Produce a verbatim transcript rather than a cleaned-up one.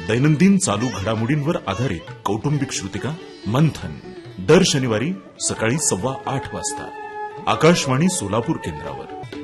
दैनंदिन चालू घडामोडींवर आधारित कौटुंबिक श्रुतिका मंथन दर शनिवारी सकाळी सव्वा आठ वाजता आकाशवाणी सोलापूर केंद्रावर।